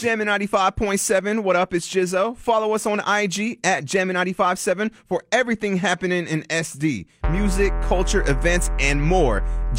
Jammin' 95.7. What up? It's Jizzo. Follow us on IG at Jammin' 95.7 for everything happening in SD. Music, culture, events, and more.